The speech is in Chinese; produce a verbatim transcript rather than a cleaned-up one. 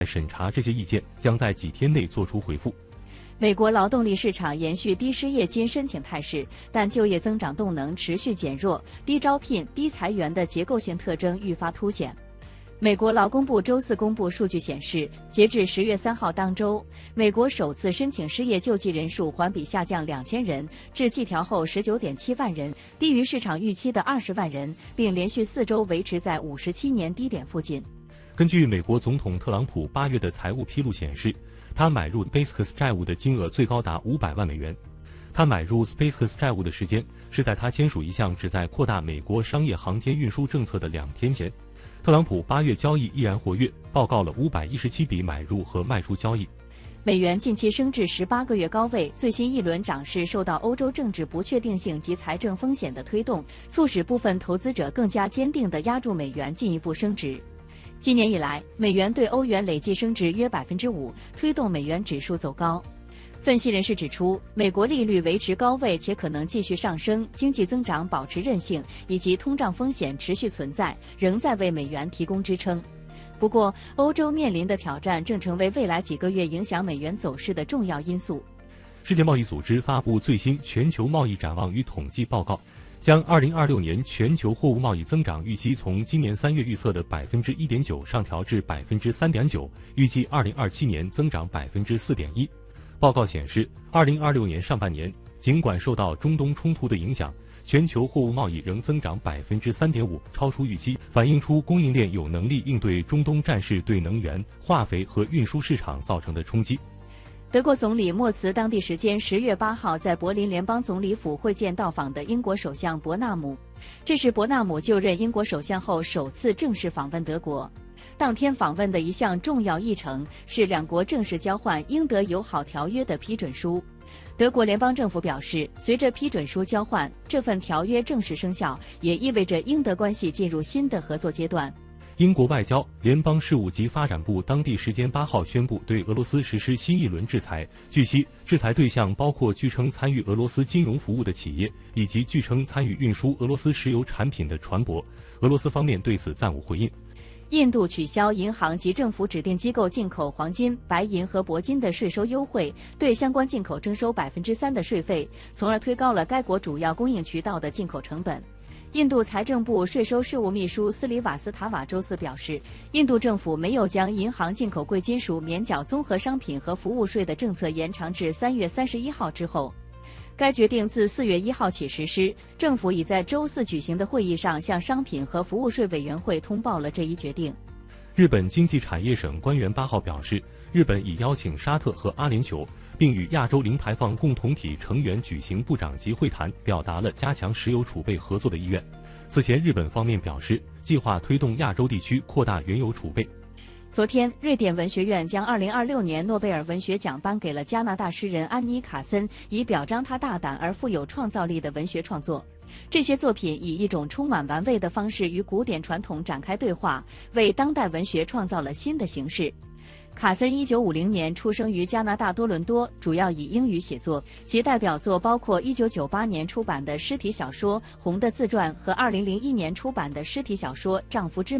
审查这些意见，将在几天内作出回复。 美国劳动力市场延续低失业金申请态势，但就业增长动能持续减弱，低招聘、低裁员的结构性特征愈发凸显。美国劳工部周四公布数据显示，截至十月三号当周，美国首次申请失业救济人数环比下降两千人，至季调后十九点七万人，低于市场预期的二十万人，并连续四周维持在五十七年低点附近。 根据美国总统特朗普八月的财务披露显示，他买入 SpaceX 债务的金额最高达五百万美元。他买入 SpaceX 债务的时间是在他签署一项旨在扩大美国商业航天运输政策的两天前。特朗普八月交易依然活跃，报告了五百一十七笔买入和卖出交易。 美元近期升至十八个月高位，最新一轮涨势受到欧洲政治不确定性及财政风险的推动，促使部分投资者更加坚定地压住美元进一步升值。今年以来，美元对欧元累计升值约百分之五，推动美元指数走高。分析人士指出，美国利率维持高位且可能继续上升，经济增长保持韧性，以及通胀风险持续存在，仍在为美元提供支撑。不过，欧洲面临的挑战正成为未来几个月影响美元走势的重要因素。 世界贸易组织发布最新全球贸易展望与统计报告，将二零二六年全球货物贸易增长预期从今年三月预测的百分之一点九上调至百分之三点九，预计二零二七年增长百分之四点一。报告显示，二零二六年上半年，尽管受到中东冲突的影响，全球货物贸易仍增长百分之三点五，超出预期，反映出供应链有能力应对中东战事对能源、化肥和运输市场造成的冲击。 德国总理默茨当地时间十月八号在柏林联邦总理府会见到访的英国首相伯纳姆，这是伯纳姆就任英国首相后首次正式访问德国。当天访问的一项重要议程是两国正式交换英德友好条约的批准书。德国联邦政府表示，随着批准书交换，这份条约正式生效，也意味着英德关系进入新的合作阶段。 英国外交、联邦事务及发展部当地时间八号宣布对俄罗斯实施新一轮制裁。据悉，制裁对象包括据称参与俄罗斯金融服务的企业，以及据称参与运输俄罗斯石油产品的船舶。俄罗斯方面对此暂无回应。 印度取消银行及政府指定机构进口黄金、白银和铂金的税收优惠，对相关进口征收百分之三的税费，从而推高了该国主要供应渠道的进口成本。印度财政部税收事务秘书斯里瓦斯塔瓦周四表示，印度政府没有将银行进口贵金属免缴综合商品和服务税的政策延长至三月三十一号之后。该决定自四月一号起实施，政府已在周四举行的会议上向商品和服务税委员会通报了这一决定。 日本经济产业省官员八号表示，日本已邀请沙特和阿联酋，并与亚洲零排放共同体成员举行部长级会谈，表达了加强石油储备合作的意愿。此前，日本方面表示，计划推动亚洲地区扩大原油储备。 昨天，瑞典文学院将二零二六年诺贝尔文学奖颁给了加拿大诗人安妮·卡森，以表彰他大胆而富有创造力的文学创作。这些作品以一种充满玩味的方式与古典传统展开对话，为当代文学创造了新的形式。卡森一九五零年出生于加拿大多伦多，主要以英语写作，其代表作包括一九九八年出版的诗体小说《红的自传》和二零零一年出版的诗体小说《丈夫之美》。